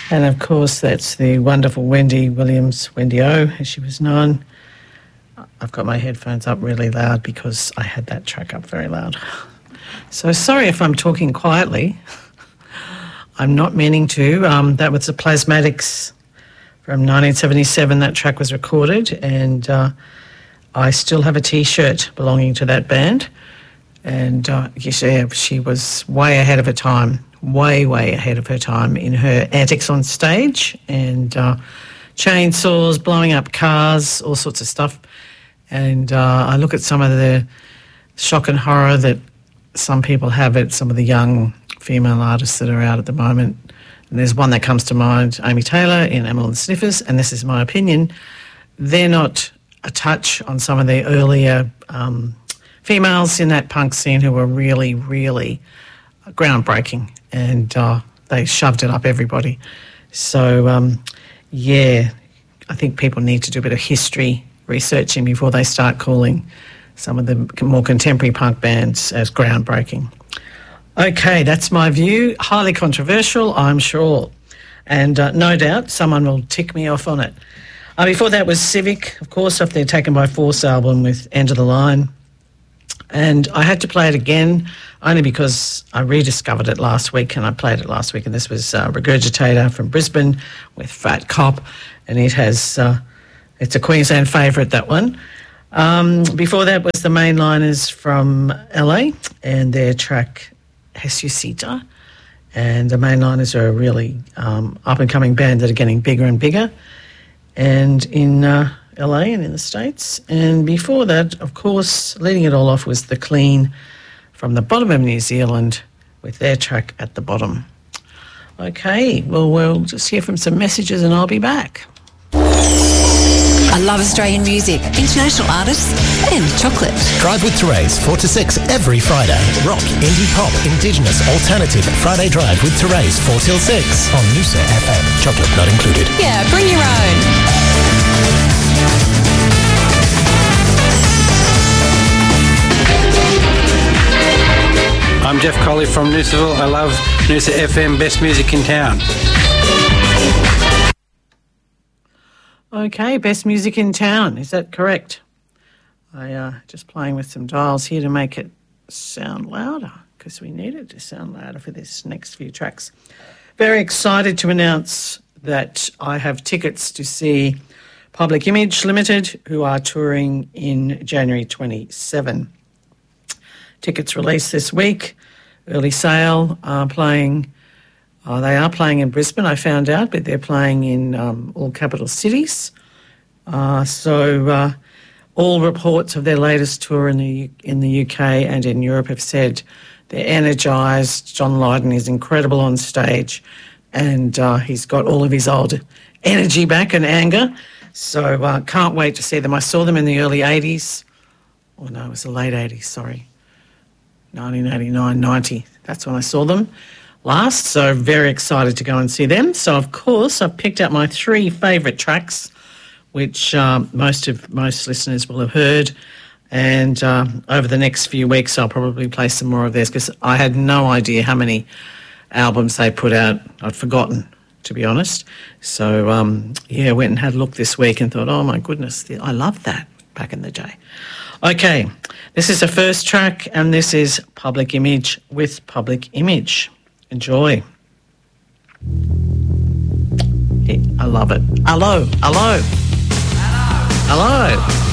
And, of course, that's the wonderful Wendy Williams, Wendy O, as she was known. I've got my headphones up really loud because I had that track up very loud. So sorry if I'm talking quietly. I'm not meaning to. That was the Plasmatics from 1977. That track was recorded, and I still have a T-shirt belonging to that band. And she was way ahead of her time, way ahead of her time in her antics on stage, and chainsaws, blowing up cars, all sorts of stuff. And I look at some of the shock and horror that some people have at some of the young female artists that are out at the moment. And there's one that comes to mind, Amy Taylor in Amyl and Sniffers, and this is my opinion. They're not a touch on some of the earlier females in that punk scene who were really, really groundbreaking, and they shoved it up everybody. So, I think people need to do a bit of history researching before they start calling some of the more contemporary punk bands as groundbreaking. Okay, that's my view. Highly controversial, I'm sure. And no doubt someone will tick me off on it. Before that was Civic, of course, off their Taken by Force album with End of the Line. And I had to play it again only because I rediscovered it last week, and I played it last week, and this was Regurgitator from Brisbane with Fat Cop, and it has, it's a Queensland favourite, that one. Before that was the Mainliners from LA and their track Jesucita, and the Mainliners are a really up-and-coming band that are getting bigger and bigger, and in LA and in the States. And before that, of course, leading it all off was The Clean from the bottom of New Zealand with their track At the Bottom. Okay, well, we'll just hear from some messages and I'll be back. I love Australian music, international artists and chocolate. Drive with Therese, 4 to 6 every Friday. Rock, indie pop, indigenous, alternative. Friday Drive with Therese, 4 till 6 on Noosa FM. Chocolate not included. Yeah, bring your own. I'm Jeff Colley from Noosaville. I love Noosa FM, best music in town. Okay, best music in town, is that correct? I just playing with some dials here to make it sound louder, because we need it to sound louder for this next few tracks. Very excited to announce that I have tickets to see Public Image Limited, who are touring in January 27. Tickets released this week. Early sale playing. They are playing in Brisbane, I found out, but they're playing in all capital cities. So all reports of their latest tour in the UK and in Europe have said they're energised. John Lydon is incredible on stage, and he's got all of his old energy back and anger. So can't wait to see them. I saw them in the early 80s. Oh, no, it was the late 80s, sorry. 1989, 90. That's when I saw them last. So very excited to go and see them. So, of course, I've picked out my 3 favourite tracks, which most listeners will have heard. And over the next few weeks, I'll probably play some more of theirs because I had no idea how many albums they put out. I'd forgotten, to be honest. So, went and had a look this week and thought, oh, my goodness, I loved that back in the day. Okay, this is the first track, and this is Public Image with Public Image. Enjoy. Yeah, I love it. Hello. Hello. Hello. Hello.